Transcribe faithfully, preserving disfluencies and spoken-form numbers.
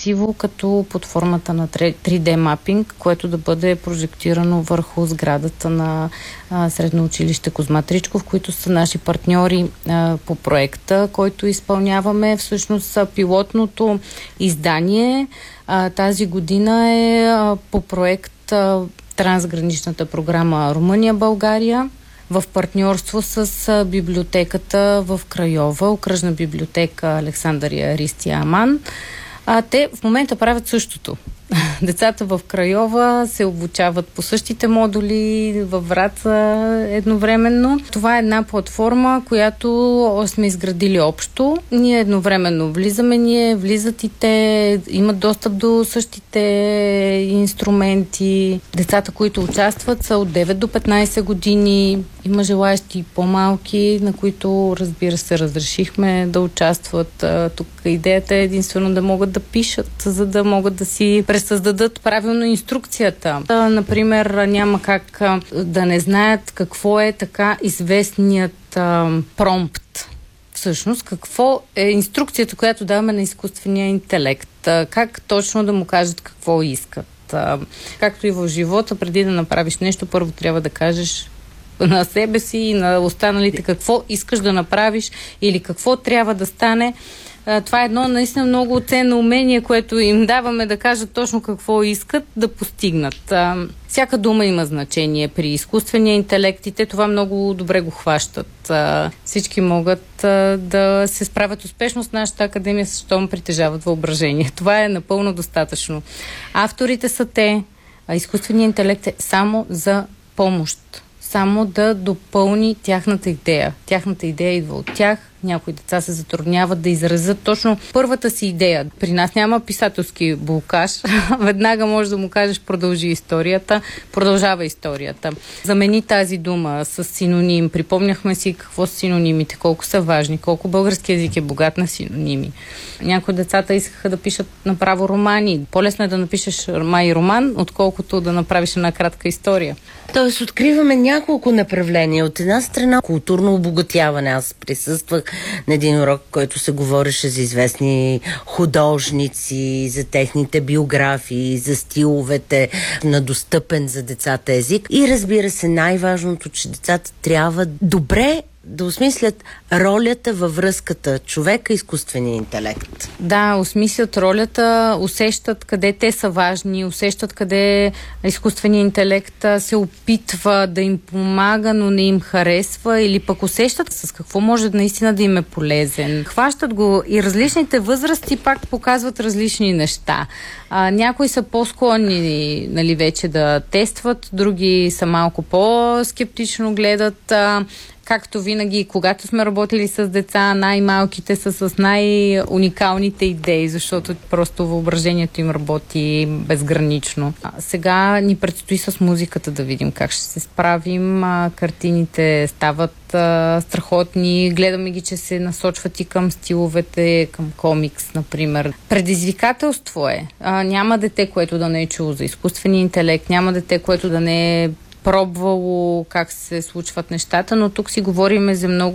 красиво, като под формата на три Д мапинг, което да бъде прожектирано върху сградата на а, Средно училище Козма Тричков, които са наши партньори а, по проекта, който изпълняваме. Всъщност пилотното издание а, тази година е а, по проект а, трансграничната програма Румъния-България, в партньорство с библиотеката в Крайова, окръжна библиотека Александрия Ристия Аман. А те в момента правят същото. Децата в Крайова се обучават по същите модули, във Враца едновременно. Това е една платформа, която сме изградили общо. Ние едновременно влизаме, ние влизат и те, имат достъп до същите инструменти. Децата, които участват, са от девет до петнайсет години. Има желаящи по-малки, на които, разбира се, разрешихме да участват. Тук идеята е единствено да могат да пишат, за да могат да си пресъздадат правилно инструкцията. Например, няма как да не знаят какво е така известният а, промпт. Всъщност, какво е инструкцията, която даваме на изкуствения интелект? Как точно да му кажат какво искат? Както и в живота, преди да направиш нещо, първо трябва да кажеш на себе си и на останалите какво искаш да направиш или какво трябва да стане. Това е едно наистина много ценно умение, което им даваме да кажат точно какво искат да постигнат. Всяка дума има значение при изкуствения интелект и те това много добре го хващат. Всички могат да се справят успешно с нашата академия, защото притежават въображение. Това е напълно достатъчно. Авторите са те, а изкуственият интелект е само за помощ. Само да допълни тяхната идея. Тяхната идея идва от тях. Някои деца се затрудняват да изразят точно първата си идея. При нас няма писателски блокаж. Веднага можеш да му кажеш продължи историята, продължава историята. Замени тази дума с синоним. Припомняхме си какво са синонимите, колко са важни, колко български език е богат на синоними. Някои децата искаха да пишат направо романи. По-лесно е да напишеш май роман, отколкото да направиш една кратка история. Тоест откриваме няколко направления. От една страна културно обогатяване. Аз присъствах на един урок, който се говореше за известни художници, за техните биографии, за стиловете на достъпен за децата език. И разбира се, най-важното, че децата трябва добре да осмислят ролята във връзката човека-изкуствения интелект. Да, осмислят ролята, усещат къде те са важни, усещат къде изкуственият интелект се опитва да им помага, но не им харесва, или пък усещат с какво може наистина да им е полезен. Хващат го и различните възрасти пак показват различни неща. А, някои са по-склонни, нали, вече да тестват, други са малко по-скептично гледат. А, Както винаги, когато сме работили с деца, най-малките са с най-уникалните идеи, защото просто въображението им работи безгранично. А сега ни предстои с музиката да видим как ще се справим. А, картините стават а, страхотни. Гледаме ги, че се насочват и към стиловете, към комикс, например. Предизвикателство е. А, няма дете, което да не е чуло за изкуствения интелект, няма дете, което да не е пробвало как се случват нещата, но тук си говорим за много